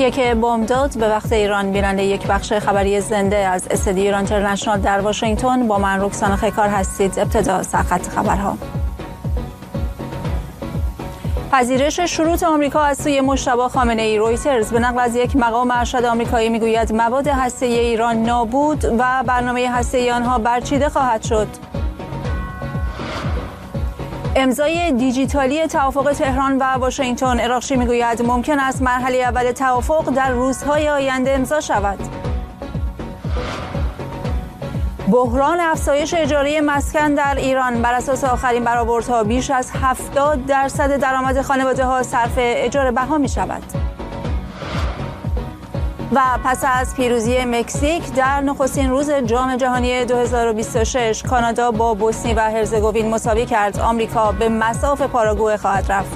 یک بامداد به وقت ایران. بیننده یک بخش خبری زنده از استدیو ایران اینترنشنال در واشنگتن با من رکسانا خیکار هستید. ابتدا سرخط خبرها. پذیرش شروط آمریکا از سوی مجتبی خامنه‌ای. رویترز به نقل از یک مقام ارشد آمریکایی میگوید مواد هسته‌ای ایران نابود و برنامه هسته‌ای آنها برچیده خواهد شد. امضای دیجیتالی توافق تهران و واشنگتن. اراغچی میگوید ممکن است مرحله اول توافق در روزهای آینده امضا شود. بحران افزایش اجاره مسکن در ایران. بر اساس آخرین برآوردها بیش از 70% درآمد خانواده‌ها صرف اجاره بها می شود. و پس از پیروزی مکزیک در نخستین روز جام جهانی 2026 کانادا با بوسنی و هرزگوین مساوی کرد. آمریکا به مصاف پاراگوئه خواهد رفت.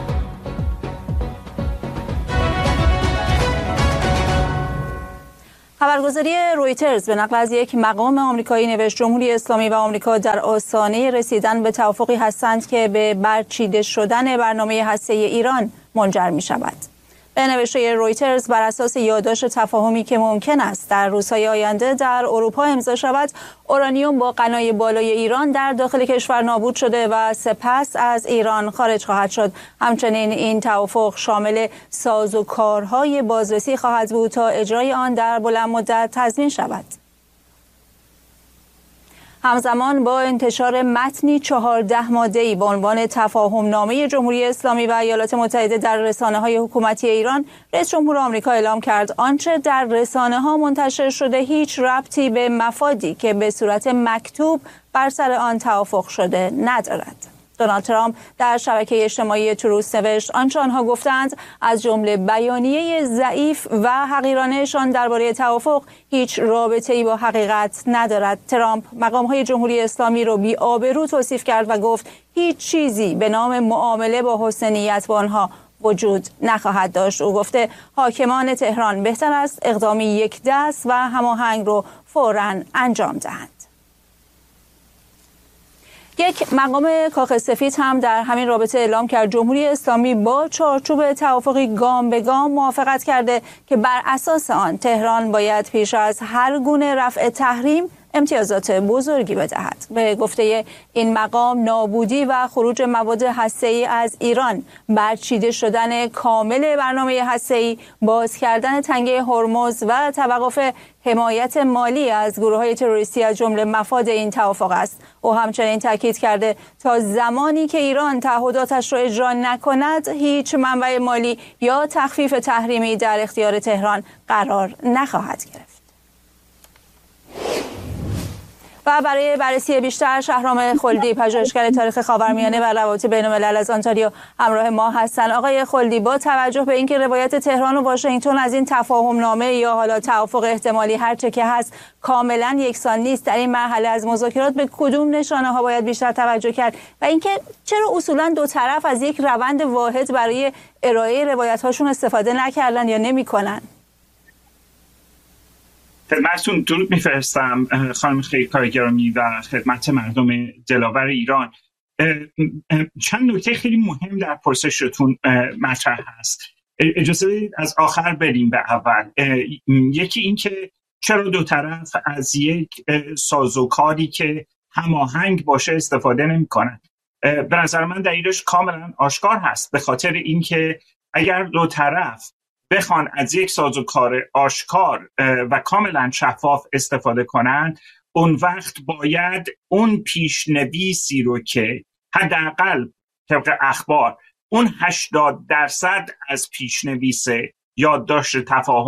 خبرگزاری رویترز به نقل از یک مقام آمریکایی نوشت جمهوری اسلامی و آمریکا در آستانه رسیدن به توافقی هستند که به برچیده شدن برنامه هسته‌ای ایران منجر می شود. به نوشته رویترز بر اساس یادداشت تفاهمی که ممکن است در روزهای آینده در اروپا امضا شود، اورانیوم با غنای بالای ایران در داخل کشور نابود شده و سپس از ایران خارج خواهد شد. همچنین این توافق شامل سازوکارهای بازرسی خواهد بود تا اجرای آن در بلند مدت تضمین شود. همزمان با انتشار متنی 14 ماده‌ای با عنوان تفاهم نامه جمهوری اسلامی و ایالات متحده در رسانه‌های حکومتی ایران، رئیس جمهور آمریکا اعلام کرد آنچه در رسانه‌ها منتشر شده هیچ ربطی به مفادی که به صورت مکتوب بر سر آن توافق شده ندارد. دونالد ترامپ در شبکه اجتماعی تروث نوشت آنچه آنها گفتند از جمله بیانیه ضعیف و حقیرانه‌شان درباره توافق هیچ رابطه‌ای با حقیقت ندارد. ترامپ مقام‌های جمهوری اسلامی را بی‌آبرو توصیف کرد و گفت هیچ چیزی به نام معامله با حسن نیت با آنها وجود نخواهد داشت. او گفته حاکمان تهران بهتر است اقدامی یک دست و هماهنگ رو فوراً انجام دهند. یک مقام کاخ سفید هم در همین رابطه اعلام کرد جمهوری اسلامی با چارچوب توافقی گام به گام موافقت کرده که بر اساس آن تهران باید پیش از هر گونه رفع تحریم امتیازات بزرگی بدهد. به گفته این مقام نابودی و خروج مواد هسته‌ای از ایران، برچیده شدن کامل برنامه هسته‌ای، باز کردن تنگه هرمز و توقف حمایت مالی از گروه‌های تروریستی از جمله مفاد این توافق است. او همچنین تاکید کرده تا زمانی که ایران تعهداتش را اجرا نکند هیچ منبع مالی یا تخفیف تحریمی در اختیار تهران قرار نخواهد گرفت. و برای بررسی بیشتر شهرام خلدی، پژوهشگر تاریخ خاورمیانه و روابط بین‌الملل از آنتاریو همراه ما هستند. آقای خلدی، با توجه به اینکه روایت تهران و واشنگتن از این تفاهم نامه یا حالا توافق احتمالی هر چه که هست کاملا یکسان نیست، در این مرحله از مذاکرات به کدوم نشانه‌ها باید بیشتر توجه کرد و اینکه چرا اصولا دو طرف از یک روند واحد برای ارائه روایت‌هاشون استفاده نکردن یا نمی‌کنن؟ خدمتتون درود میفرستم خانم خیکار گرامی و خدمت مردم دلاور ایران. چند نکته خیلی مهم در پرسشتون مطرح هست. اجازه بدید از آخر بریم به اول. یکی این که چرا دو طرف از یک سازوکاری که هماهنگ باشه استفاده نمی‌کنن. به نظر من دلیلش کاملا آشکار هست، به خاطر اینکه اگر دو طرف بخوان از یک سازوکار آشکار و کاملا شفاف استفاده کنند، اون وقت باید اون پیشنویسی رو که حداقل طبق اخبار اون 80% از پیشنویس یادداشت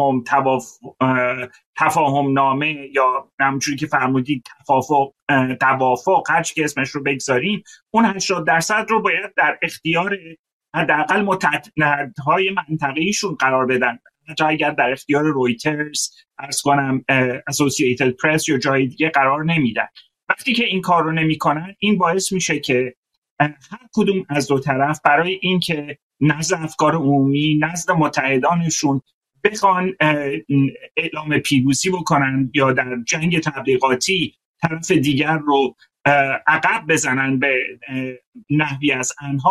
تفاهم نامه یا همونجوری که فرمودید توافق هر چی که اسمش رو بگذاریم، اون 80% رو باید در اختیار حداقل متحدهای منطقه‌ایشون قرار بدن. تا اگر در اختیار رویترز، عرض کنم اسوسییتد پرس یا جای دیگه قرار نمیدن. وقتی که این کار رو نمی‌کنن، این باعث میشه که هر کدوم از دو طرف برای اینکه نزد افکار عمومی، نزد متحدانشون بخوان اعلام پیروزی بکنن یا در جنگ تبلیغاتی طرف دیگر رو عقب بزنن به نحوی از آنها،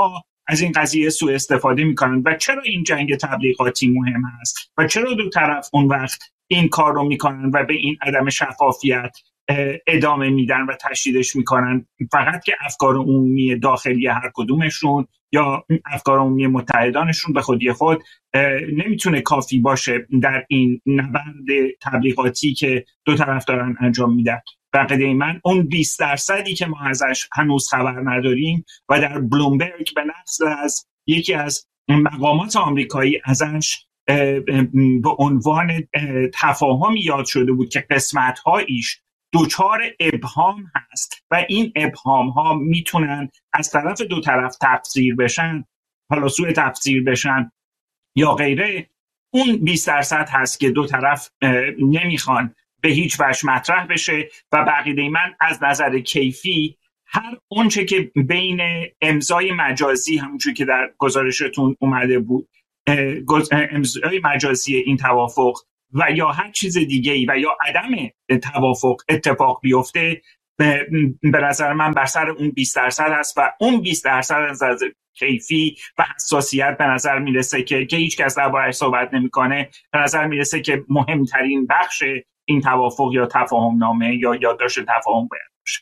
از این قضیه سوء استفاده میکنن و چرا این جنگ تبلیغاتی مهم هست و چرا دو طرف اون وقت این کار رو میکنن و به این عدم شفافیت ادامه میدن و تشدیدش میکنن، فقط که افکار عمومی داخلی هر کدومشون یا افکار عمومی متحدانشون به خودی خود نمیتونه کافی باشه در این نبرد تبلیغاتی که دو طرف دارن انجام میدن. بقیده من اون 20% که ما ازش هنوز خبر نداریم و در بلومبرگ به نقل از یکی از مقامات آمریکایی ازش به عنوان تفاهمی یاد شده بود که قسمت‌هایش دوچار ابهام هست و این ابهام ها میتونن از طرف دو طرف تفسیر بشن، حالا سوء تفسیر بشن یا غیره. اون 20% هست که دو طرف نمیخوان به هیچ وجه مطرح بشه و بقیده من از نظر کیفی هر اونچه که بین امضای مجازی، همونجوری که در گزارشتون اومده بود، امضای مجازی این توافق و یا هر چیز دیگه‌ای و یا عدم توافق اتفاق بیفته، به نظر من بر سر اون 20% هست و اون 20% از نظر کیفی و حساسیت به نظر میرسه که هیچ کس درباره‌اش صحبت نمیکنه، به نظر میرسه که مهمترین بخش این توافق یا تفاهم نامه یا یادداشت تفاهم باید باشه.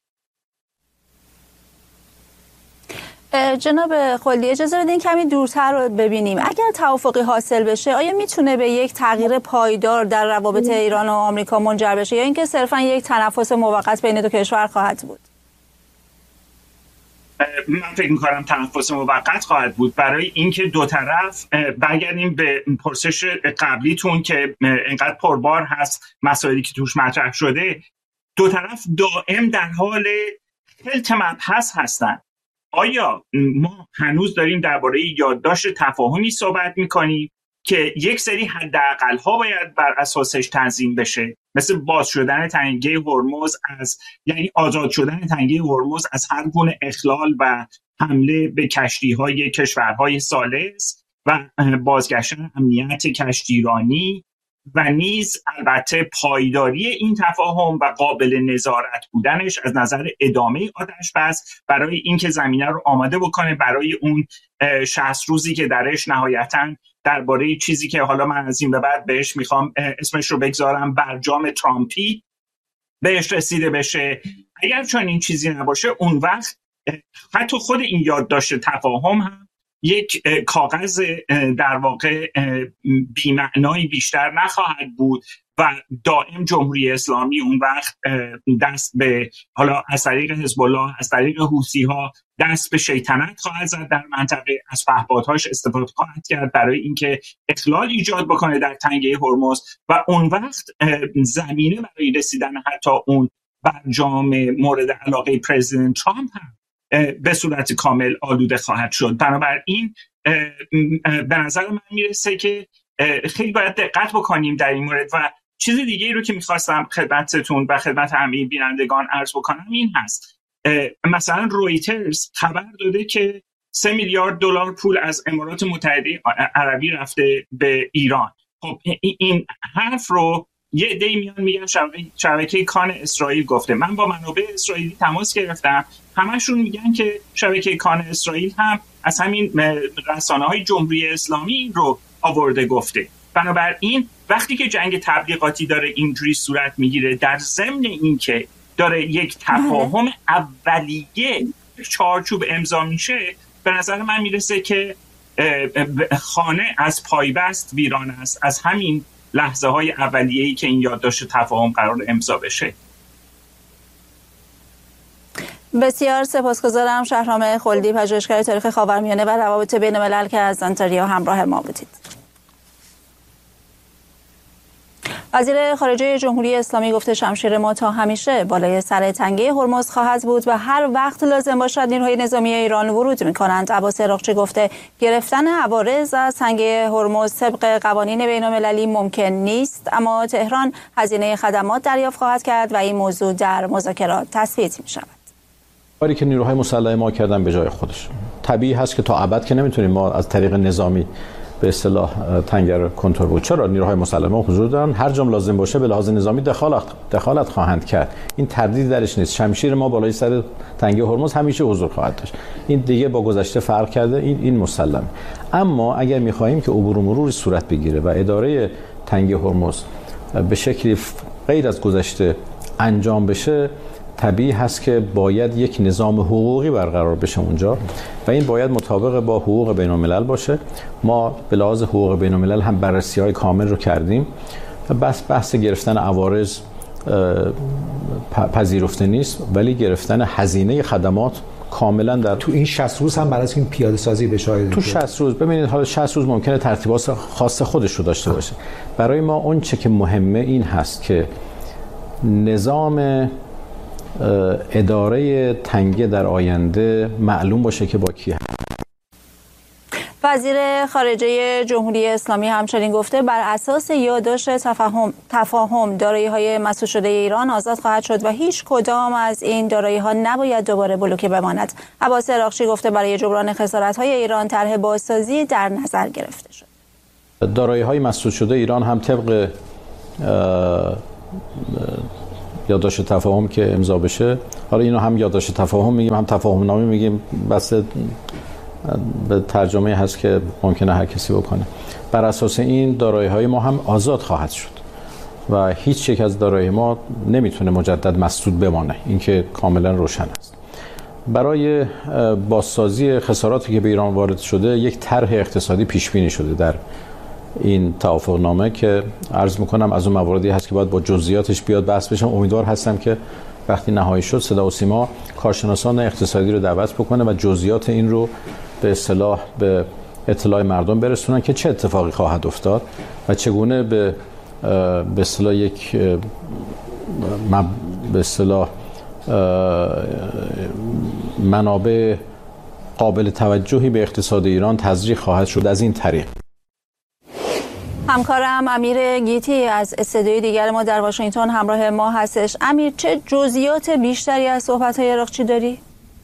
جناب خلدی اجازه بدین کمی دورتر رو ببینیم. اگر توافقی حاصل بشه آیا میتونه به یک تغییر پایدار در روابط ایران و آمریکا منجر بشه یا اینکه صرفا یک تنفس موقت بین دو کشور خواهد بود؟ من فکر می‌کنم تنفس موقت خواهد بود برای اینکه دو طرف، برگردیم به پرسش قبلیتون که اینقدر پربار هست مسائلی که توش مطرح شده، دو طرف دائم در حال خلط مبحث هستن. آیا ما هنوز داریم درباره یادداشت تفاهمی صحبت میکنیم که یک سری حداقل‌ها باید بر اساسش تنظیم بشه، مثل باز شدن تنگه هرمز یعنی آزاد شدن تنگه هرمز از هر گونه اخلال و حمله به کشتی‌های کشورهای ثالث و بازگشتن امنیت کشتیرانی و نیز البته پایداری این تفاهم و قابل نظارت بودنش از نظر ادامه آتش بس برای اینکه زمینه رو آماده بکنه برای اون 60 روزی که درش نهایتاً درباره چیزی که حالا من از این به بعد بهش میخوام اسمش رو بگذارم برجام ترامپی بهش رسیده بشه. اگر چون این چیزی نباشه اون وقت حتی خود این یادداشت تفاهم هم یک کاغذ در واقع بی‌معنایی بیشتر نخواهد بود و دائم جمهوری اسلامی اون وقت دست به، حالا از طریق حزب الله، از طریق حوثی‌ها دست به شیطنت خواهد زد در منطقه، از پهپادهاش استفاده خواهد کرد برای اینکه اخلال ایجاد بکنه در تنگه هرمز و اون وقت زمینه برای رسیدن حتی اون برجام مورد علاقه پرزیدنت ترامپ هم به صورت کامل آلوده خواهد شد. بنابراین به نظر من میرسه که خیلی باید دقت بکنیم در این مورد. و چیز دیگه ای رو که میخواستم خدمتتون و خدمت همه بینندگان عرض بکنم این هست، مثلا رویترز خبر داده که 3 میلیارد دلار پول از امارات متحده عربی رفته به ایران. خب این حرف رو یه عده‌ای میان میگن شبکه کان اسرائیل گفته. من با منابع اسرائیلی تماس گرفتم، همشون میگن که شبکه کان اسرائیل هم از همین رسانه‌های جمهوری اسلامی رو آورده گفته. بنابراین وقتی که جنگ تبلیغاتی داره اینجوری صورت میگیره، در ضمن این که داره یک تفاهم اولیه چارچوب امضا میشه، به نظر من میرسه که خانه از پایبست ویران است از همین لحظه های اولیه‌ای که این یادداشت تفاهم قرار امضا بشه. بسیار سپاسگزارم شهرام خلدی، پژوهشگر تاریخ خاورمیانه و روابط بین الملل که از انتاریا همراه ما بودید. وزیر خارجه جمهوری اسلامی گفته شمشیر ما تا همیشه بالای سر تنگه هرمز خواهد بود و هر وقت لازم باشد نیروهای نظامی ایران ورود می‌کنند. عباس عراقچی گفته گرفتن عوارض از تنگه هرمز طبق قوانین بین‌المللی ممکن نیست، اما تهران هزینه خدمات دریافت خواهد کرد و این موضوع در مذاکرات تثبیت می‌شود. کاری که نیروهای مسلح ما کردن به جای خودش طبیعی هست که تا ابد که نمیتونیم ما از طریق نظامی به اصطلاح تنگه کنترل بود. چرا؟ نیروهای مسلحه حضور دارن، هر جام لازم باشه به لحاظ نظامی دخالت خواهند کرد. این تردید درش نیست. شمشیر ما بالای سر تنگه هرمز همیشه حضور خواهد داشت. این دیگه با گذشته فرق کرده، این مسلمه. اما اگر می‌خواهیم که عبور و مرور صورت بگیره و اداره تنگه هرمز به شکلی غیر از گذشته انجام بشه، طبیعی هست که باید یک نظام حقوقی برقرار بشه اونجا و این باید مطابق با حقوق بین الملل باشه. ما به لحاظ حقوق بین الملل هم بررسی‌های کامل رو کردیم. بحث گرفتن عوارض پذیرفته نیست، ولی گرفتن هزینه خدمات کاملا در تو این 60 روز هم برای این پیاده سازی بشه. تو 60 روز ببینید، حالا 60 روز ممکنه ترتیبات خاص خودش رو داشته باشه. برای ما اون چه که مهمه این هست که نظام اداره تنگه در آینده معلوم باشه که با کی هست. وزیر خارجه جمهوری اسلامی همچنین گفته بر اساس یادداشت تفاهم دارایی‌های مسدود شده ایران آزاد خواهد شد و هیچ کدام از این دارایی‌ها نباید دوباره بلوکه بماند. عباس عراقچی گفته برای جبران خسارت‌های ایران طرح بازسازی در نظر گرفته شد. دارایی‌های مسدود شده ایران هم طبق یادداشت تفاهم که امضا بشه، حالا اینو هم یادداشت تفاهم میگیم هم تفاهم نامه میگیم، بس به ترجمه هست که ممکنه هر کسی بکنه. بر اساس این دارایی‌های ما هم آزاد خواهد شد و هیچ یک از دارایی ما نمیتونه مجدد مسدود بمانه. این که کاملا روشن است. برای بازسازی خساراتی که به ایران وارد شده یک طرح اقتصادی پیش بینی شده در این توافق نامه که عرض میکنم از اون مواردی هست که باید با جزئیاتش بیاد بحث بشه. امیدوار هستم که وقتی نهایی شد صدا و سیما کارشناسان اقتصادی رو دعوت بکنه و جزئیات این رو به اصطلاح به اطلاع مردم برسونن که چه اتفاقی خواهد افتاد و چگونه به اصطلاح یک به اصطلاح منابع قابل توجهی به اقتصاد ایران تزریق خواهد شد از این طریق. همکارم امیر گیتی از استودیوی دیگر ما در واشنگتن همراه ما هستش. امیر، چه جزئیات بیشتری از صحبت‌های عراقچی داری؟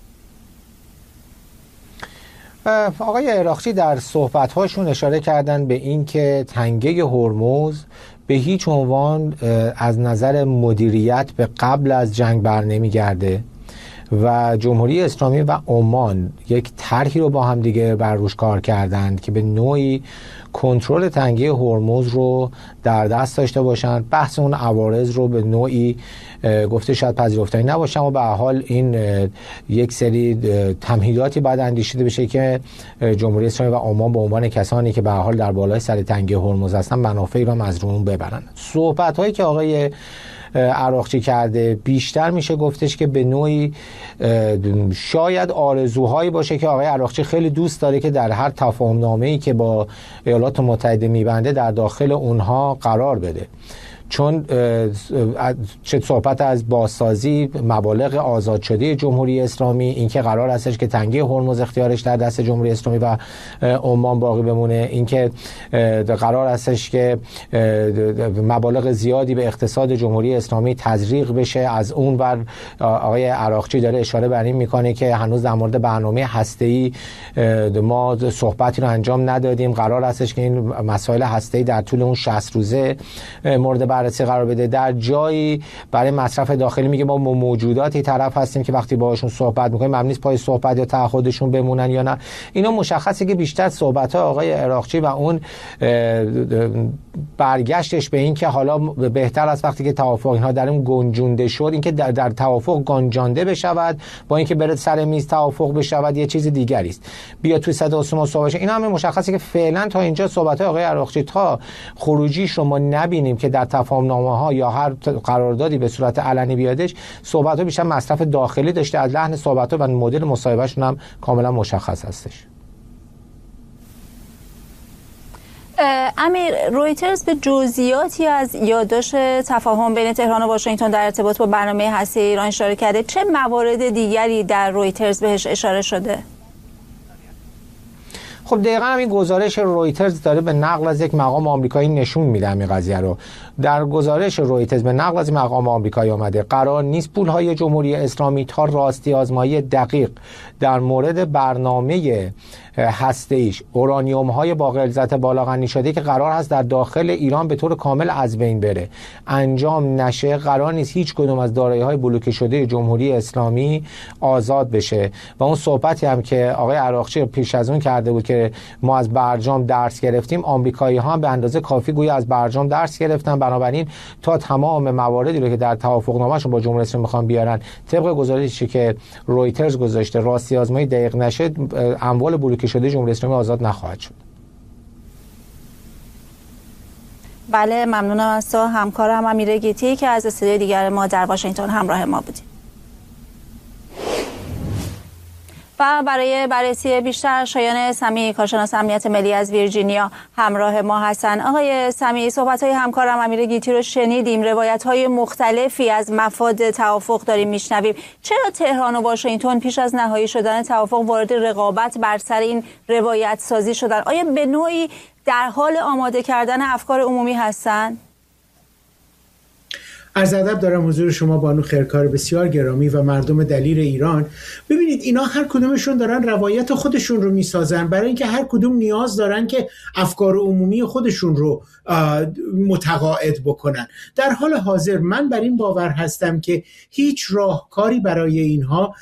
آقای عراقچی در صحبت‌هاشون اشاره کردن به این که تنگه هرمز به هیچ عنوان از نظر مدیریت به قبل از جنگ بر نمیگرده و جمهوری اسلامی و عمان یک طرحی رو با هم دیگه بر روش کار کردند که به نوعی کنترل تنگه هرمز رو در دست داشته باشند. بحث اون عوارض رو به نوعی گفته شاید پذیرفتنی نباشه، اما به هر حال این یک سری تمهیداتی باید اندیشیده بشه که جمهوری اسلامی و عمان به عنوان کسانی که به هر حال در بالای سر تنگه هرمز هستن منافعی رو از اون ببرن. صحبت‌هایی که آقای عراقچی کرده بیشتر میشه گفتش که به نوعی شاید آرزوهایی باشه که آقای عراقچی خیلی دوست داره که در هر تفاهم‌نامه‌ای که با ایالات متحده میبنده در داخل اونها قرار بده، چون چه صحبت از بازسازی مبالغ آزاد شده جمهوری اسلامی، اینکه قرار هستش که تنگه هرمز اختیارش در دست جمهوری اسلامی و عمان باقی بمونه، اینکه قرار هستش که مبالغ زیادی به اقتصاد جمهوری اسلامی تزریق بشه. از اون ور آقای عراقچی داره اشاره بر این میکنه که هنوز در مورد برنامه هسته‌ای ما صحبتی رو انجام ندادیم، قرار هستش که این مسائل هسته‌ای در طول اون 60 روزه مورد بررسی قرار بده. در جایی برای مصرف داخلی میگه ما موجوداتی طرف هستیم که وقتی باهاشون صحبت میکنیم ممنون نیست پای صحبت یا تعهدشون بمونن یا نه. اینا مشخصه که بیشتر صحبت‌ها آقای عراقچی و اون برگشتش به این که حالا بهتر است وقتی که توافق اینها در اون گنجونده شد، اینکه در توافق گنجانده بشود با اینکه بره سر میز توافق بشود یه چیز دیگری است. بیا توی صدا و سیما صحبت. اینا همه مشخصه که فعلا تا اینجا صحبت‌های آقای عراقچی تا خروجیش رو ما نبینیم که در تفاهم‌نامه‌ها یا هر قراردادی به صورت علنی بیادش، صحبت‌ها بیشتر مصرف داخلی داشته. از لحن صحبت‌ها و مدل مصاحبه‌شون هم کاملا مشخص هستش. امیر، رویترز به جزئیاتی از یادداشت تفاهم بین تهران و واشنگتن در ارتباط با برنامه هسته‌ای ایران اشاره کرده. چه موارد دیگری در رویترز بهش اشاره شده؟ خب دقیقاً همین گزارش رویترز داره به نقل از یک مقام آمریکایی نشون میده همین قضیه رو. در گزارش رویترز به نقل از مقام آمریکایی آمده قرار نیست پولهای جمهوری اسلامی تا راستی آزمایی دقیق در مورد برنامه هسته‌ایش، اورانیوم های با غلظت بالا غنی شده که قرار هست در داخل ایران به طور کامل از بین بره انجام نشه، قرار نیست هیچ کدوم از دارایی های بلوکه شده جمهوری اسلامی آزاد بشه. و اون صحبتی هم که آقای عراقچی پیش از اون کرده بود که ما از برجام درس گرفتیم، آمریکایی ها هم به اندازه کافی گویا از برجام درس گرفتن. بنابراین تا تمام مواردی رو که در توافقنامه‌شون با جمهوری اسلامی میخوان بیارن طبق گزارشی که رویترز گذاشته راستی آزمایی دقیق نشه، اموال بلوکه شده جمهوری اسلامی آزاد نخواهد شد. بله، ممنونم از تو همکارم امیر گیتی که از استودیوی دیگر ما در واشنگتن همراه ما بودیم. و برای بررسی بیشتر شایان سمیعی کارشناس امنیت ملی از ویرجینیا همراه ما هستن. آقای سمیعی، صحبت‌های همکارم امیر گیتی رو شنیدیم، روایت‌های مختلفی از مفاد توافق داریم میشنویم. چرا تهران و واشنگتن پیش از نهایی شدن توافق وارد رقابت بر سر این روایت سازی شدن؟ آیا به نوعی در حال آماده کردن افکار عمومی هستند؟ عرض ادب دارم حضور شما بانو خیرکار بسیار گرامی و مردم دلیر ایران. ببینید اینا هر کدومشون دارن روایت خودشون رو میسازن، برای اینکه هر کدوم نیاز دارن که افکار عمومی خودشون رو متقاعد بکنن. در حال حاضر من بر این باور هستم که هیچ راهکاری برای اینها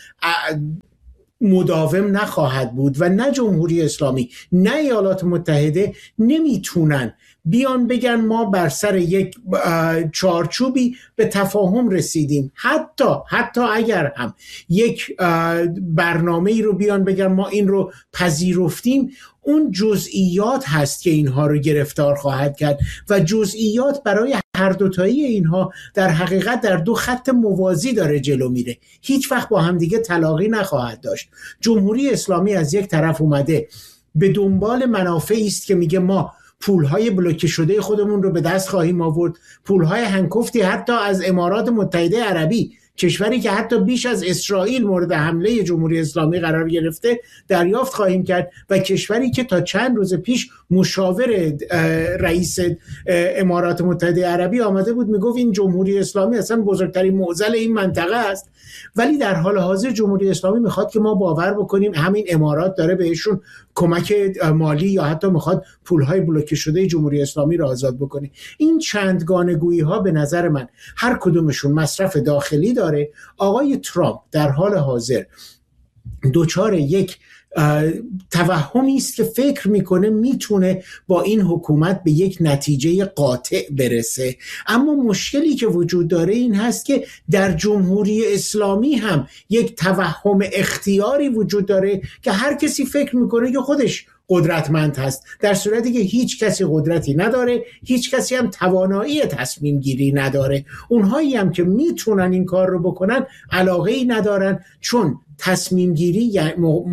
مداوم نخواهد بود و نه جمهوری اسلامی نه ایالات متحده نمیتونن بیان بگن ما بر سر یک چارچوبی به تفاهم رسیدیم. حتی اگر هم یک برنامه‌ای رو بیان بگن ما این رو پذیرفتیم، اون جزئیات هست که اینها رو گرفتار خواهد کرد و جزئیات برای هر دوتایی اینها در حقیقت در دو خط موازی داره جلو میره، هیچ وقت با هم دیگه تلاقی نخواهد داشت. جمهوری اسلامی از یک طرف اومده به دنبال منافعی است که میگه ما پولهای بلوکه شده خودمون رو به دست خواهیم آورد، پولهای هنگفتی حتی از امارات متحده عربی، کشوری که حتی بیش از اسرائیل مورد حمله جمهوری اسلامی قرار گرفته، دریافت خواهیم کرد و کشوری که تا چند روز پیش مشاور رئیس امارات متحده عربی آمده بود میگفت این جمهوری اسلامی اصلا بزرگترین معضل این منطقه است. ولی در حال حاضر جمهوری اسلامی میخواد که ما باور بکنیم همین امارات داره بهشون کمک مالی یا حتی میخواد پولهای بلوکه شده جمهوری اسلامی رو آزاد بکنه. این چندگانگویی ها به نظر من هر کدومشون مصرف داخلی داره. آقای ترامپ در حال حاضر دوچار یک توهمی است که فکر میکنه میتونه با این حکومت به یک نتیجه قاطع برسه، اما مشکلی که وجود داره این هست که در جمهوری اسلامی هم یک توهم اختیاری وجود داره که هر کسی فکر میکنه که خودش قدرتمند هست، در صورتی که هیچ کسی قدرتی نداره، هیچ کسی هم توانایی تصمیم گیری نداره. اونهایی هم که میتونن این کار رو بکنن علاقه‌ای ندارن، چون تصمیم گیری یعنی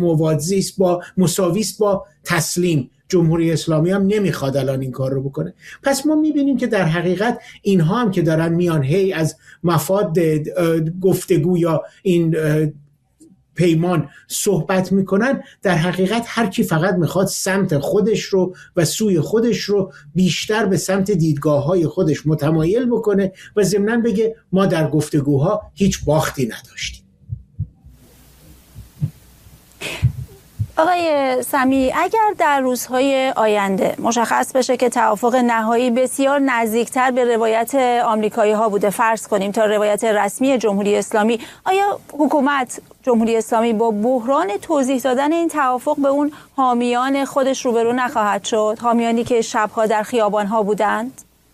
مساوی است با تسلیم. جمهوری اسلامی هم نمیخواد الان این کار رو بکنه. پس ما میبینیم که در حقیقت اینها هم که دارن میان هی از مفاد گفتگو یا این پیمان صحبت میکنن، در حقیقت هر کی فقط میخواد سمت خودش رو و سوی خودش رو بیشتر به سمت دیدگاه‌های خودش متمایل بکنه و ضمناً بگه ما در گفتگوها هیچ باختی نداشتیم. آقای سمیعی، اگر در روزهای آینده مشخص بشه که توافق نهایی بسیار نزدیکتر به روایت آمریکایی ها بوده، فرض کنیم تا روایت رسمی جمهوری اسلامی، آیا حکومت جمهوری اسلامی با بحران توضیح دادن این توافق به اون حامیان خودش روبرو نخواهد شد؟ حامیانی که شبها در خیابان ها بودند؟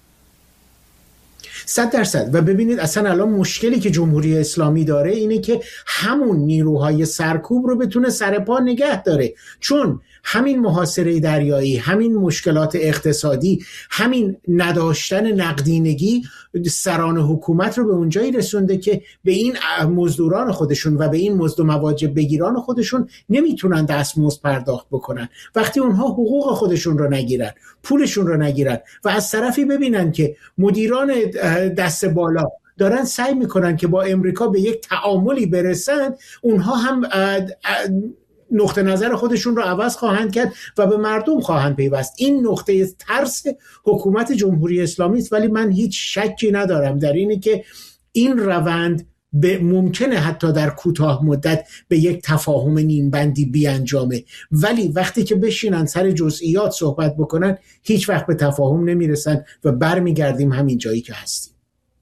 100%. و ببینید اصلا الان مشکلی که جمهوری اسلامی داره اینه که همون نیروهای سرکوب رو بتونه سر پا نگه داره، چون همین محاصره دریایی، همین مشکلات اقتصادی، همین نداشتن نقدینگی سران حکومت رو به اونجایی رسونده که به این مزدوران خودشون و به این مزد و مواجب بگیران خودشون نمیتونن دستمزد پرداخت بکنن. وقتی اونها حقوق خودشون رو نگیرن، پولشون رو نگیرن و از طرفی ببینن که مدیران دست بالا دارن سعی میکنن که با امریکا به یک تعاملی برسن، اونها هم نقطه نظر خودشون رو عوض خواهند کرد و به مردم خواهند پیوست. این نقطه ترس حکومت جمهوری اسلامی است، ولی من هیچ شکی ندارم در اینی که این روند ممکنه حتی در کوتاه مدت به یک تفاهم نیمبندی بیانجامه، ولی وقتی که بشینن سر جزئیات صحبت بکنن هیچ وقت به تفاهم نمیرسن و برمیگردیم همین جایی که هستیم.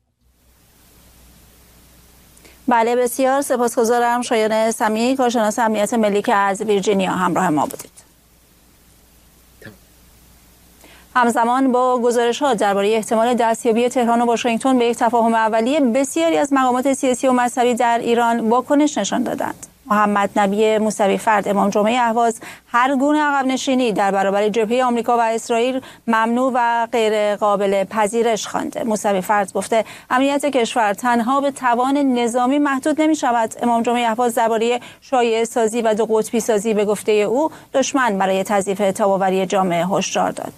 بله، بسیار سپاسگزارم. شایان سمیعی، کارشناس امنیت ملی که از ویرجینیا همراه ما بودید. همزمان با گزارش‌ها درباره احتمال دستیابی تهران و واشنگتن به یک تفاهم اولیه، بسیاری از مقامات سیاسی و مذهبی در ایران واکنش نشان دادند. محمد نبی موسوی فرد، امام جمعه اهواز، هر گونه عقب نشینی در برابر جبهه آمریکا و اسرائیل ممنوع و غیر قابل پذیرش خوانده. موسوی فرد گفته امنیت کشور تنها به توان نظامی محدود نمی شود. امام جمعه اهواز درباره شایعه سازی و دو قطبی سازی به گفته او دشمن برای تضعیف تاب‌آوری جامعه هشدار داد.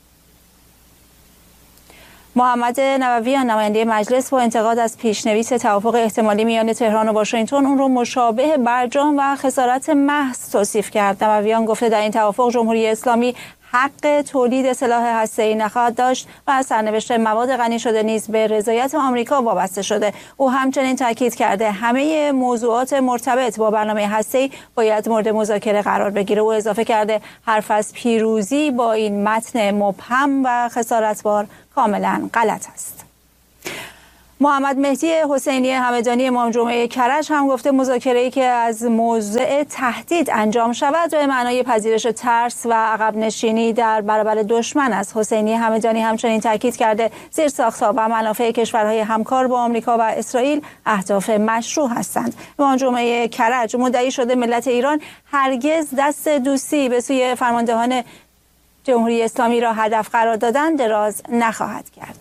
محمد نوویان، نماینده مجلس، با انتقاد از پیشنویس توافق احتمالی میان تهران و واشنگتن اون رو مشابه برجام و خسارت محض توصیف کرد. نوویان گفته در این توافق جمهوری اسلامی حق تولید سلاح هسته‌ای نخواهد داشت و سرنوشت مواد غنی شده نیز به رضایت آمریکا وابسته شده. او همچنین تاکید کرده همه موضوعات مرتبط با برنامه هسته‌ای باید مورد مذاکره قرار بگیره. او اضافه کرده حرف از پیروزی با این متن مبهم و خسارتبار کاملا غلط است. محمد مهدی حسینی همدانی، امام جمعه کرج، هم گفته مذاکره‌ای که از موضع تهدید انجام شود به معنای پذیرش ترس و عقب نشینی در برابر دشمن است. حسینی همدانی همچنین تاکید کرده زیرساخت‌ها و منافع کشورهای همکار با آمریکا و اسرائیل اهداف مشروع هستند. امام جمعه کرج مدعی شده ملت ایران هرگز دست دوستی به سوی فرماندهان جمهوری اسلامی را هدف قرار دادن دراز نخواهد کرد.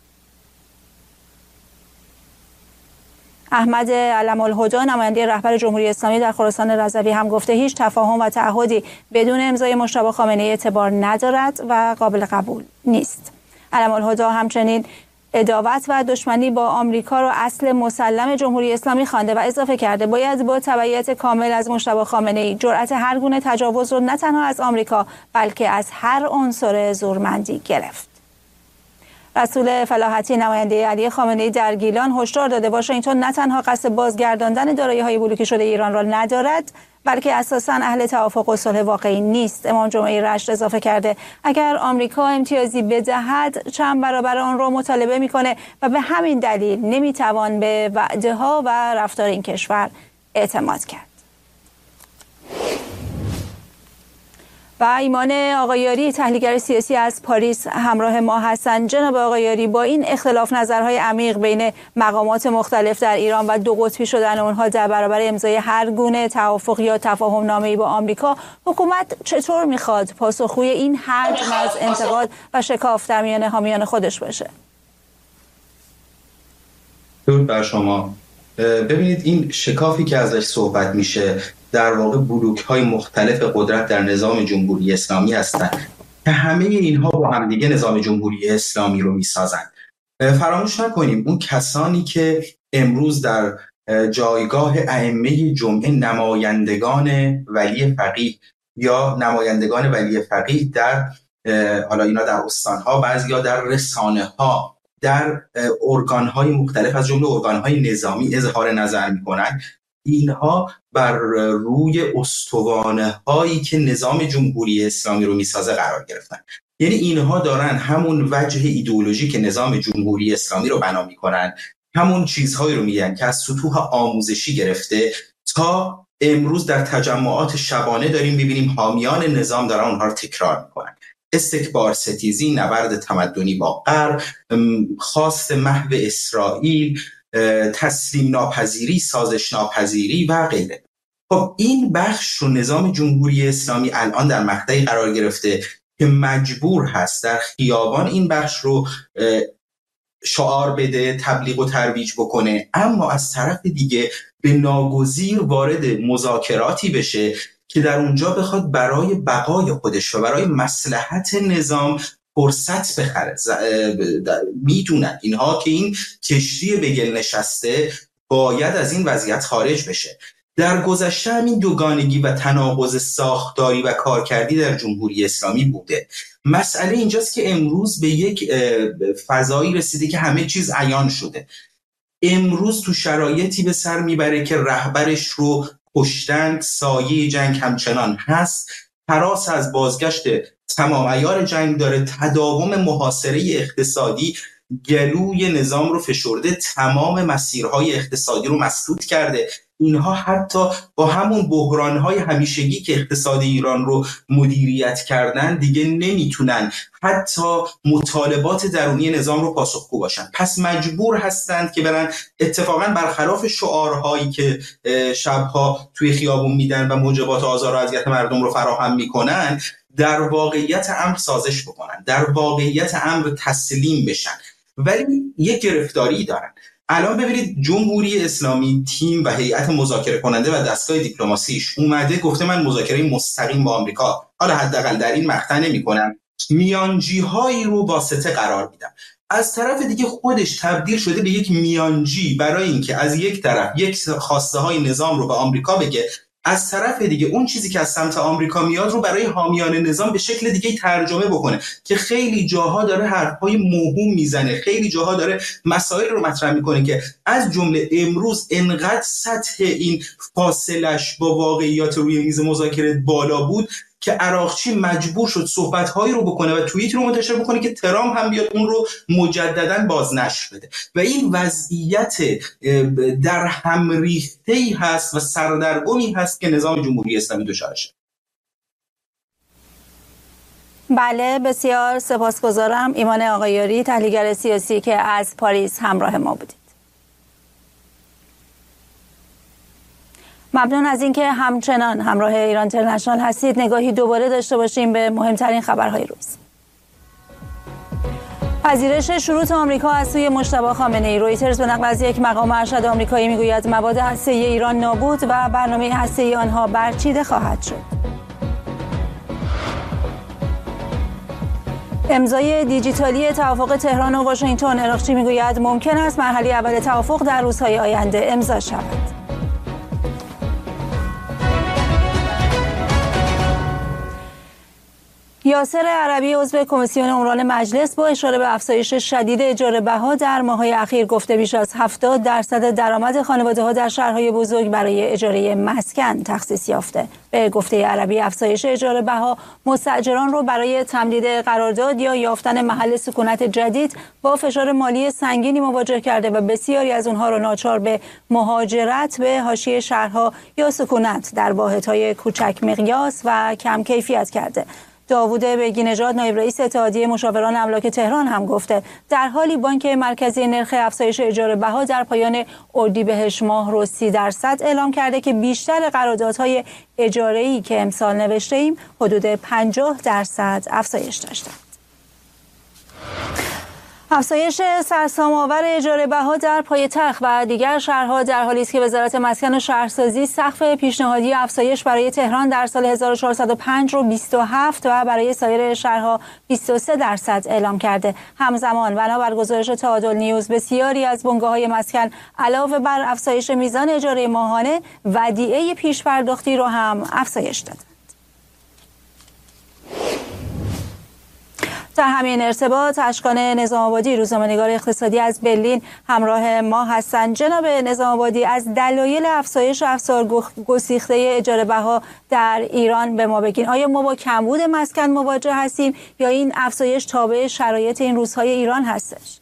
احمد علم‌الهدی، نماینده رهبر جمهوری اسلامی در خراسان رضوی، هم گفته هیچ تفاهم و تعهدی بدون امضای مجتبی خامنه‌ای اعتبار ندارد و قابل قبول نیست. علم‌الهدی همچنین عداوت و دشمنی با آمریکا را اصل مسلم جمهوری اسلامی خوانده و اضافه کرده باید با تبعیت کامل از مجتبی خامنه‌ای جرأت هر گونه تجاوز را نه تنها از آمریکا بلکه از هر عنصر زورمندی گرفت. رسول فلاحتی، نماینده علی خامنه‌ای در گیلان، هشدار داده واشنگتن نه تنها قصد بازگرداندن دارایی‌های بلوکه شده ایران را ندارد بلکه اساساً اهل توافق و صلح واقعی نیست. امام جمعه رشت اضافه کرده اگر آمریکا امتیازی بدهد چند برابر آن را مطالبه می‌کنه و به همین دلیل نمی‌توان به وعده‌ها و رفتار این کشور اعتماد کرد. و ایمان آقایاری، تحلیلگر سیاسی از پاریس، همراه ما هستند. جناب آقایاری، با این اختلاف نظرهای عمیق بین مقامات مختلف در ایران و دو قطبی شدن اونها در برابر امضای هر گونه توافق یا تفاهم نامه‌ای با آمریکا، حکومت چطور میخواد پاسخگوی این حجم از انتقاد و شکاف در میان حامیان خودش باشه؟ درود بر شما. ببینید این شکافی که ازش صحبت میشه در واقع بلوک‌های مختلف قدرت در نظام جمهوری اسلامی هستند که همه اینها با همدیگه نظام جمهوری اسلامی رو میسازند. فراموش نکنیم اون کسانی که امروز در جایگاه ائمه جمعه نمایندگان ولی فقیه یا نمایندگان ولی فقیه در حالا اینا در استان‌ها، بعضیا در رسانه‌ها، در ارگان‌های مختلف از جمله ارگان‌های نظامی اظهار نظر می‌کنند، اینها بر روی استوانه‌هایی که نظام جمهوری اسلامی رو میسازه قرار گرفتن. یعنی اینها دارن همون وجه ایدئولوژی که نظام جمهوری اسلامی رو بنا میکنن، همون چیزهایی رو میگن که از سطوح آموزشی گرفته تا امروز در تجمعات شبانه داریم ببینیم حامیان نظام دارن اونها رو تکرار میکنن. استکبار ستیزی، نبرد تمدنی با غرب، خواست محو اسرائیل، تسلیم ناپذیری، سازش ناپذیری و غیره. خب این بخش رو نظام جمهوری اسلامی الان در مقطعی قرار گرفته که مجبور هست در خیابان این بخش رو شعار بده، تبلیغ و ترویج بکنه، اما از طرف دیگه به ناگزیر وارد مذاکراتی بشه که در اونجا بخواد برای بقای خودش و برای مصلحت نظام فرصت بخره. میدونن اینها که این کشتی به گل نشسته باید از این وضعیت خارج بشه. در گذشته همین دوگانگی و تناقض ساختاری و کارکردی در جمهوری اسلامی بوده. مسئله اینجاست که امروز به یک فضایی رسیده که همه چیز عیان شده. امروز تو شرایطی به سر میبره که رهبرش رو کشتند، سایه جنگ همچنان هست، هراس از بازگشت تمام عیار جنگ داره، تداوم محاصره اقتصادی گلوی نظام رو فشرده، تمام مسیرهای اقتصادی رو مسدود کرده. اینها حتی با همون بحرانهای همیشگی که اقتصاد ایران رو مدیریت کردن دیگه نمیتونن حتی مطالبات درونی نظام رو پاسخگو باشن. پس مجبور هستند که برن اتفاقا برخلاف شعارهایی که شبها توی خیابون میدن و موجبات آزار و اذیت مردم رو فراهم میکنن، در واقعیت امر سازش بکنن، در واقعیت امر تسلیم بشن. ولی یک گرفتاری دارن. الان ببینید جمهوری اسلامی تیم و هیئت مذاکره کننده و دستگاه دیپلماسیش اومده گفته من مذاکره مستقیم با آمریکا، حالا حداقل در این مقطع نمی‌کنم، میانجی‌هایی رو واسطه قرار میدم. از طرف دیگه خودش تبدیل شده به یک میانجی برای اینکه از یک طرف یک خواسته‌های نظام رو به آمریکا بگه، از طرف دیگه اون چیزی که از سمت آمریکا میاد رو برای حامیان نظام به شکل دیگه ترجمه بکنه که خیلی جاها داره حرفای موهوم میزنه، خیلی جاها داره مسائل رو مطرح میکنه که از جمله امروز انقدر سطح این فاصلش با واقعیات روی میز مذاکره بالا بود که عراقچی مجبور شد صحبت‌هایی رو بکنه و توییت رو منتشر بکنه که ترامپ هم بیاد اون رو مجدداً بازنشر بده و این وضعیت در هم ریخته‌ای هست و سردرگمی هست که نظام جمهوری اسلامی دچارشه. بله، بسیار سپاسگزارم. ایمان آقایاری، تحلیلگر سیاسی که از پاریس همراه ما بودید. ممنون از اینکه همچنان همراه ایران اینترنشنال هستید. نگاهی دوباره داشته باشیم به مهمترین خبرهای روز. پذیرش شروط آمریکا از سوی مجتبی خامنه‌ای. رویترز به نقل از یک مقام ارشد آمریکایی میگوید مواد هسته‌ای ایران نابود و برنامه هسته‌ای آنها برچیده خواهد شد. امضای دیجیتالی توافق تهران و واشنگتن. عراقچی میگوید ممکن است مرحله اول توافق در روزهای آینده امضا شود. یاسر عربی عضو کمیسیون عمران مجلس با اشاره به افزایش شدید اجاره بها در ماه‌های اخیر گفته بیش از 70% درآمد خانواده‌ها در شهرهای بزرگ برای اجاره مسکن تخصیص یافته. به گفته عربی افزایش اجاره بها مستاجران رو برای تمدید قرارداد یا یافتن محل سکونت جدید با فشار مالی سنگینی مواجه کرده و بسیاری از اونها رو ناچار به مهاجرت به حاشیه شهرها یا سکونت در واحدهای کوچک مقیاس و کم کیفیت کرده. داوود بیگی‌نژاد نایب رئیس اتحادیه مشاوران املاک تهران هم گفته در حالی بانک مرکزی نرخ افزایش اجاره بها در پایان اردیبهشت ماه رو 30% اعلام کرده که بیشتر قراردادهای اجاره‌ای که امسال نوشته ایم حدود 50% افزایش داشتند. افزایش سرسام‌آور اجاره بها در پایتخت و دیگر شهرها در حالی است که وزارت مسکن و شهرسازی سقف پیشنهادی افزایش برای تهران در سال 1405 رو 27 و برای سایر شهرها 23% اعلام کرده. همزمان بنابر گزارش تعادل نیوز بسیاری از بنگاه‌های مسکن علاوه بر افزایش میزان اجاره ماهانه ودیعه پیش‌پرداختی رو هم افزایش دادند. در همین ارتباط اشکان نظام‌آبادی روزنامه‌نگار اقتصادی از برلین همراه ما هستند. جناب نظام‌آبادی، از دلایل افزایش افزار گسیخته اجاره بها در ایران به ما بگین. آیا ما با کمبود مسکن مواجه هستیم یا این افزایش تابع شرایط این روزهای ایران هستش؟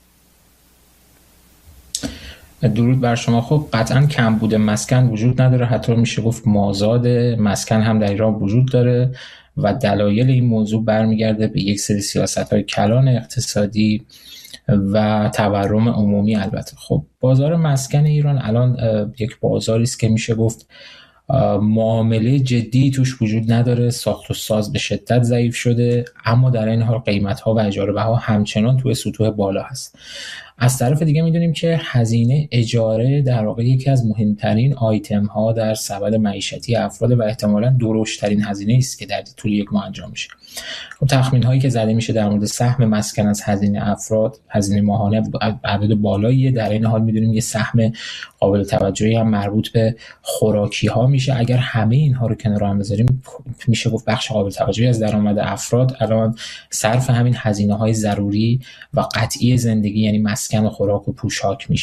درود بر شما. خب قطعا کمبود مسکن وجود نداره، حتی میشه گفت مازاد مسکن هم در ایران وجود داره و دلایل این موضوع برمیگرده به یک سری سیاست‌های کلان اقتصادی و تورم عمومی. البته خب بازار مسکن ایران الان یک بازاری است که میشه گفت معامله جدی توش وجود نداره، ساخت و ساز به شدت ضعیف شده، اما در این حال قیمت‌ها و اجاره بها همچنان توی سطوح بالا هست. از طرف دیگه میدونیم که هزینه اجاره در واقع یکی از مهمترین آیتم ها در سبد معیشتی افراد و احتمالاً درشترین هزینه است که در طول یک ماه انجام میشه. خب تخمین هایی که زده میشه در مورد سهم مسکن از هزینه افراد، هزینه ماهانه عدد بالاییه. در این حال میدونیم یه سهم قابل توجهی هم مربوط به خوراکی ها میشه. اگر همه اینها رو کنار هم بذاریم میشه گفت بخش قابل توجهی از درآمد افراد الان صرف همین هزینه های ضروری و قطعی زندگی یعنی مسکن و خوراک و پوشاک میشه.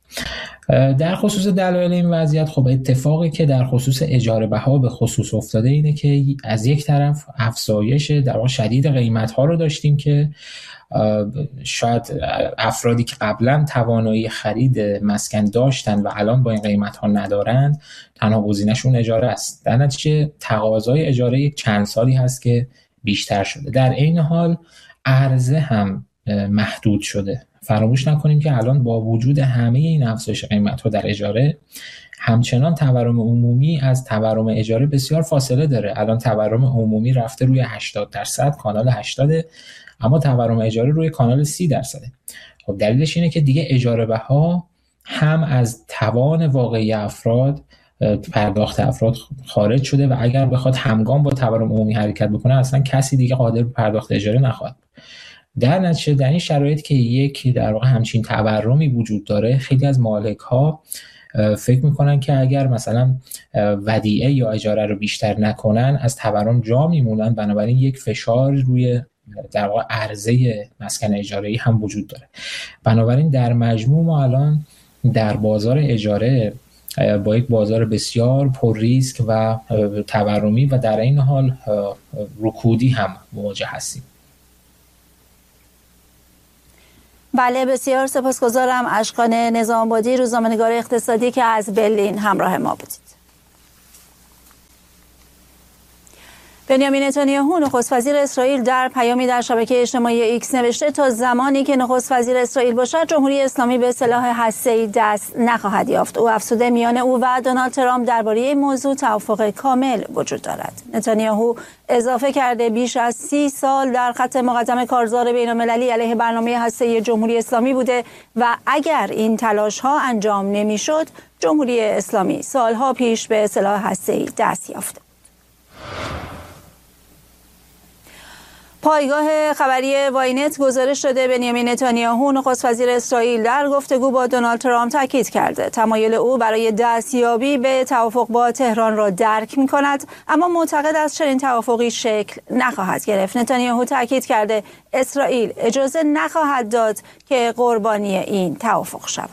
در خصوص دلایل این وضعیت، خب اتفاقی که در خصوص اجاره بها به خصوص افتاده اینه که از یک طرف افزایش در واقع شدید قیمت ها رو داشتیم که شاید افرادی که قبلا توانایی خرید مسکن داشتن و الان با این قیمت ها ندارند، تنها گزینه‌شون اجاره است. در نتیجه تقاضای اجاره یک چند سالی هست که بیشتر شده. در این حال عرضه هم محدود شده. فراموش نکنیم که الان با وجود همه این افزایش قیمت‌ها در اجاره، همچنان تورم عمومی از تورم اجاره بسیار فاصله داره. الان تورم عمومی رفته روی 80%، کانال 80، اما تورم اجاره روی کانال 30%. خب دلیلش اینه که دیگه اجاره بها هم از توان واقعی افراد، پرداخت افراد خارج شده و اگر بخواد همگام با تورم عمومی حرکت بکنه، اصلا کسی دیگه قادر به پرداخت اجاره نخواهد. در نتیجه در این شرایط که یک در واقع همچین تورمی وجود داره، خیلی از مالک‌ها فکر میکنن که اگر مثلا ودیعه یا اجاره رو بیشتر نکنن از تورم جا میمونن، بنابراین یک فشار روی در واقع عرضه مسکن اجاره‌ای هم وجود داره. بنابراین در مجموع ما الان در بازار اجاره با یک بازار بسیار پر ریسک و تورمی و در این حال رکودی هم مواجه هستیم. بله، بسیار سپاسگزارم. اشکان نظام‌آبادی، روزنامه‌نگار اقتصادی که از برلین همراه ما بودید. بنیامین نتانیاهو نخست وزیر اسرائیل در پیامی در شبکه اجتماعی ایکس نوشته تا زمانی که نخست وزیر اسرائیل باشد، جمهوری اسلامی به سلاح هسته‌ای دست نخواهد یافت. او افزوده میان او و دونالد ترامپ درباره این موضوع توافق کامل وجود دارد. نتانیاهو اضافه کرده بیش از 30 سال در خط مقدم کارزار بین‌المللی علیه برنامه هسته‌ای جمهوری اسلامی بوده و اگر این تلاش‌ها انجام نمی‌شد، جمهوری اسلامی سالها پیش به سلاح هسته‌ای دست یافته. پایگاه خبری واینت گزارش داده بنیامین نتانیاهو نخست وزیر اسرائیل در گفتگو با دونالد ترامپ تاکید کرده تمایل او برای دستیابی به توافق با تهران را درک می‌کند، اما معتقد است چنین توافقی شکل نخواهد گرفت. نتانیاهو تاکید کرده اسرائیل اجازه نخواهد داد که قربانی این توافق شود.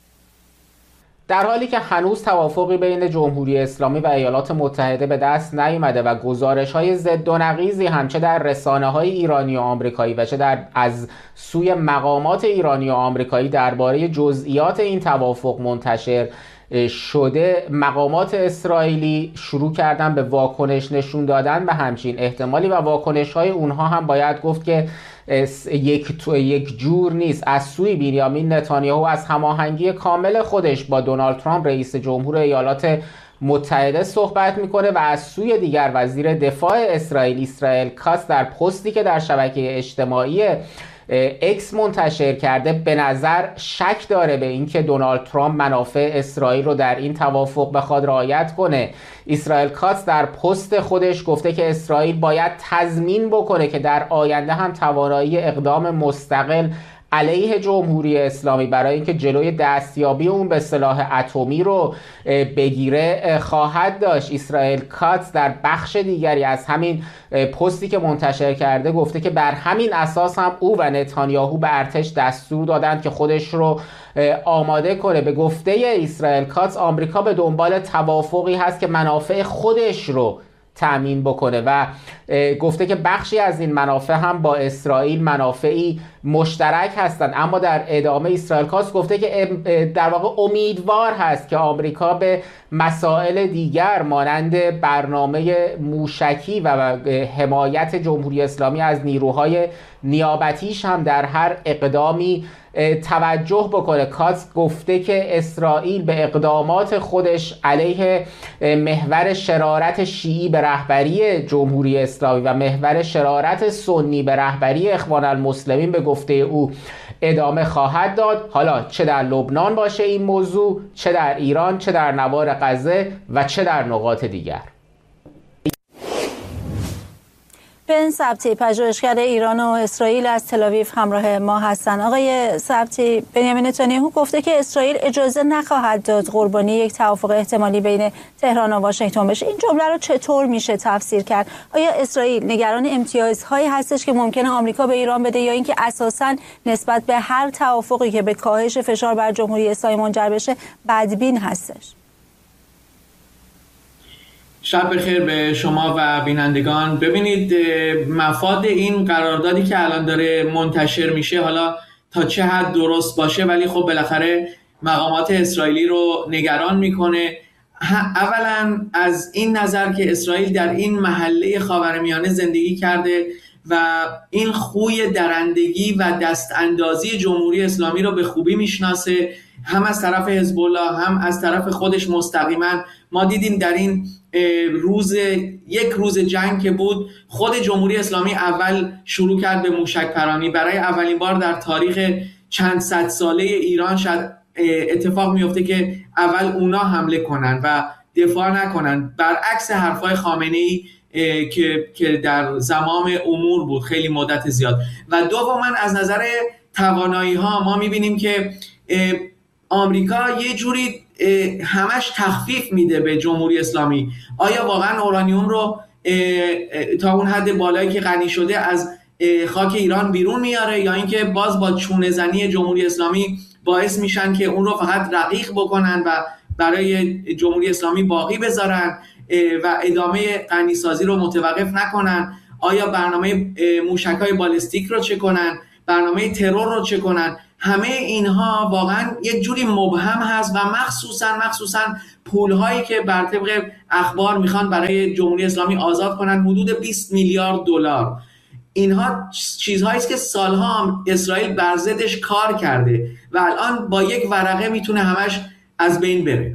در حالی که هنوز توافقی بین جمهوری اسلامی و ایالات متحده به دست نیامده و گزارش‌های ضد و نقیضی هم چه در رسانه‌های ایرانی و آمریکایی و چه از سوی مقامات ایرانی و آمریکایی درباره جزئیات این توافق منتشر شده، مقامات اسرائیلی شروع کردن به واکنش نشون دادن به همچین احتمالی و واکنش‌های اونها هم باید گفت که یک جور نیست. از سوی بنیامین نتانیاهو از هماهنگی کامل خودش با دونالد ترامپ رئیس جمهور ایالات متحده صحبت میکنه و از سوی دیگر وزیر دفاع اسرائیل کاتس در پستی که در شبکه اجتماعی اکس منتشر کرده به نظر شک داره به اینکه دونالد ترامپ منافع اسرائیل رو در این توافق بخواد رعایت کنه. کاتس در پست خودش گفته که اسرائیل باید تضمین بکنه که در آینده هم توانایی اقدام مستقل علیه جمهوری اسلامی برای اینکه جلوی دستیابی اون به سلاح اتمی رو بگیره خواهد داشت. کاتس در بخش دیگری از همین پستی که منتشر کرده گفته که بر همین اساس هم او و نتانیاهو به ارتش دستور دادند که خودش رو آماده کنه. به گفته کاتس آمریکا به دنبال توافقی هست که منافع خودش رو تأمین بکنه و گفته که بخشی از این منافع هم با اسرائیل منافعی مشترک هستند، اما در ادامه کاتس گفته که در واقع امیدوار هست که آمریکا به مسائل دیگر مانند برنامه موشکی و حمایت جمهوری اسلامی از نیروهای نیابتیش هم در هر اقدامی توجه بکنه. کاتس گفته که اسرائیل به اقدامات خودش علیه محور شرارت شیعی به رهبری جمهوری اسلامی و محور شرارت سنی به رهبری اخوان المسلمین به گفته او ادامه خواهد داد، حالا چه در لبنان باشه این موضوع، چه در ایران، چه در نوار غزه و چه در نقاط دیگر. بن سبتی، پژوهشگر ایران و اسرائیل از تل‌آویو همراه ما هستند. آقای سبتی، بنیامین نتانیاهو گفته که اسرائیل اجازه نخواهد داد قربانی یک توافق احتمالی بین تهران و واشنگتن بشه. این جمله رو چطور میشه تفسیر کرد؟ آیا اسرائیل نگران امتیازهایی هستش که ممکنه آمریکا به ایران بده، یا اینکه اساساً نسبت به هر توافقی که به کاهش فشار بر جمهوری اسلامی منجر بشه بدبین هستش؟ شب بخیر به شما و بینندگان. ببینید، مفاد این قراردادی که الان داره منتشر میشه حالا تا چه حد درست باشه، ولی خب بالاخره مقامات اسرائیلی رو نگران میکنه. اولا از این نظر که اسرائیل در این محله خاورمیانه زندگی کرده و این خوی درندگی و دست اندازی جمهوری اسلامی رو به خوبی میشناسه، هم از طرف حزب الله هم از طرف خودش مستقیما. ما دیدیم در این یک روز جنگ که بود، خود جمهوری اسلامی اول شروع کرد به موشک پرانی. برای اولین بار در تاریخ چند صد ساله ایران شاید اتفاق میفته که اول اونا حمله کنن و دفاع نکنن، برعکس حرفای خامنه‌ای که در زمام امور بود خیلی مدت زیاد. و دوما از نظر توانایی ها ما میبینیم که آمریکا یه جوری همش تخفیف میده به جمهوری اسلامی. آیا واقعا اورانیوم رو تا اون حد بالایی که غنی شده از خاک ایران بیرون میاره، یا اینکه باز با چونه زنی جمهوری اسلامی باعث میشن که اون رو فقط رقیق بکنن و برای جمهوری اسلامی باقی بذارن و ادامه غنی سازی رو متوقف نکنن؟ آیا برنامه موشک‌های بالستیک رو چه کنن؟ برنامه ترور رو چه کنن؟ همه اینها واقعا یک جوری مبهم هست و مخصوصا پول‌هایی که بر طبق اخبار میخوان برای جمهوری اسلامی آزاد کنن، حدود 20 میلیارد دلار. اینها چیزهایی است که سالها اسرائیل بر ضدش کار کرده و الان با یک ورقه میتونه همش از بین بره.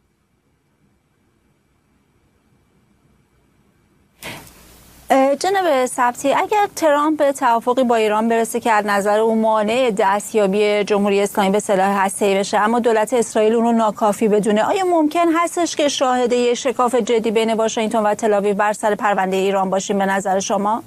جناب سبتی، اگر ترامپ به توافقی با ایران برسه که از نظر اون مانع دستیابی جمهوری اسلامی به سلاح هسته‌ای بشه، اما دولت اسرائیل اون رو ناکافی بدونه، آیا ممکن هستش که شاهد یه شکاف جدی بین واشنگتن و تل‌آویو بر سر پرونده ایران باشیم به نظر شما؟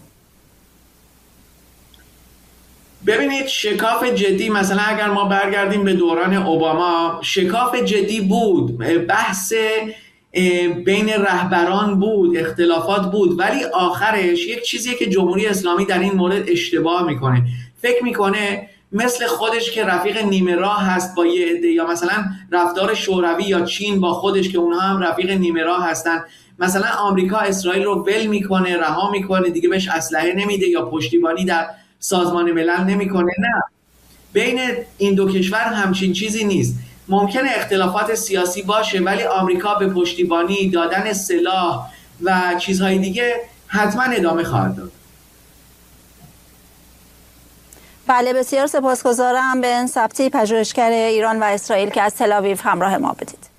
ببینید، شکاف جدی، مثلا اگر ما برگردیم به دوران اوباما، شکاف جدی بود، بحث بین رهبران بود، اختلافات بود، ولی آخرش یک چیزیه که جمهوری اسلامی در این مورد اشتباه میکنه. فکر میکنه مثل خودش که رفیق نیمه راه هست با یه عده، یا مثلا رفتار شوروی یا چین با خودش که اونها هم رفیق نیمه راه هستن. مثلا آمریکا اسرائیل رو ول میکنه، رها میکنه، دیگه بهش اسلحه نمیده یا پشتیبانی در سازمان ملل نمیکنه. نه، بین این دو کشور همچین چیزی نیست. ممکنه اختلافات سیاسی باشه، ولی آمریکا به پشتیبانی دادن سلاح و چیزهای دیگه حتما ادامه خواهد داد. بله، بسیار سپاسگزارم. بن سبتی، پژوهشگر ایران و اسرائیل که از تل‌آویو همراه ما بودید.